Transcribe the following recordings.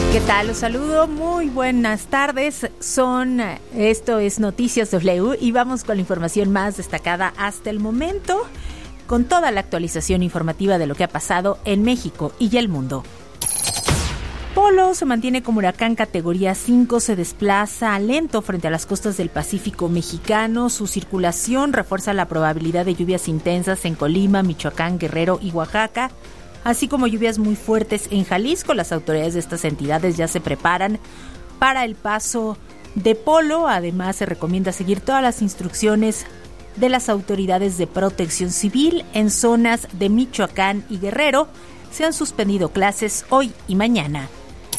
¿Qué tal? Los saludo, muy buenas tardes. Esto es Noticias W y vamos con la información más destacada hasta el momento, con toda la actualización informativa de lo que ha pasado en México y el mundo. Polo se mantiene como huracán categoría 5, se desplaza lento frente a las costas del Pacífico mexicano. Su circulación refuerza la probabilidad de lluvias intensas en Colima, Michoacán, Guerrero y Oaxaca, así como lluvias muy fuertes en Jalisco. Las autoridades de estas entidades ya se preparan para el paso de Polo. Además, se recomienda seguir todas las instrucciones de las autoridades de protección civil. En zonas de Michoacán y Guerrero se han suspendido clases hoy y mañana.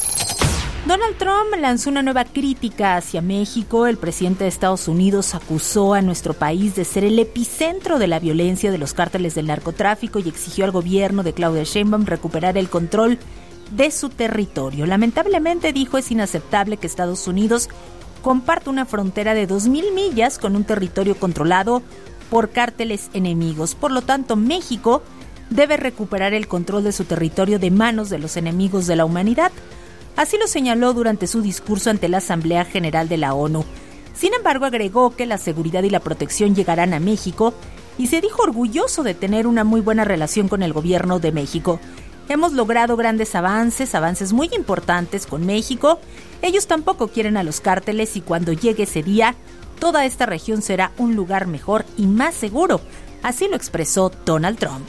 Donald Trump lanzó una nueva crítica hacia México. El presidente de Estados Unidos acusó a nuestro país de ser el epicentro de la violencia de los cárteles del narcotráfico y exigió al gobierno de Claudia Sheinbaum recuperar el control de su territorio. Lamentablemente, dijo, es inaceptable que Estados Unidos comparta una frontera de 2,000 millas con un territorio controlado por cárteles enemigos. Por lo tanto, México debe recuperar el control de su territorio de manos de los enemigos de la humanidad. Así lo señaló durante su discurso ante la Asamblea General de la ONU. Sin embargo, agregó que la seguridad y la protección llegarán a México y se dijo orgulloso de tener una muy buena relación con el gobierno de México. Hemos logrado grandes avances muy importantes con México. Ellos tampoco quieren a los cárteles y cuando llegue ese día, toda esta región será un lugar mejor y más seguro. Así lo expresó Donald Trump.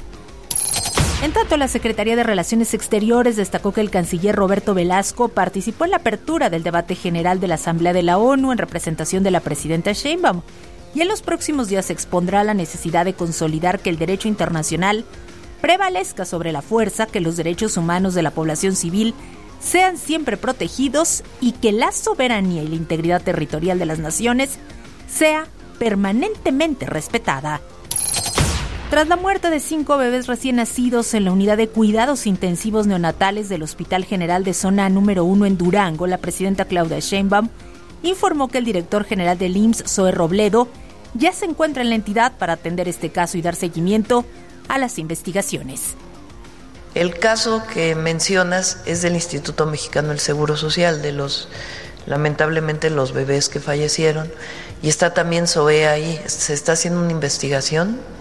En tanto, la Secretaría de Relaciones Exteriores destacó que el canciller Roberto Velasco participó en la apertura del debate general de la Asamblea de la ONU en representación de la presidenta Sheinbaum, y en los próximos días se expondrá la necesidad de consolidar que el derecho internacional prevalezca sobre la fuerza, que los derechos humanos de la población civil sean siempre protegidos y que la soberanía y la integridad territorial de las naciones sea permanentemente respetada. Tras la muerte de 5 bebés recién nacidos en la unidad de cuidados intensivos neonatales del Hospital General de Zona número 1 en Durango, la presidenta Claudia Sheinbaum informó que el director general del IMSS, Zoe Robledo, ya se encuentra en la entidad para atender este caso y dar seguimiento a las investigaciones. El caso que mencionas es del Instituto Mexicano del Seguro Social, lamentablemente los bebés que fallecieron, y está también Zoe ahí. Se está haciendo una investigación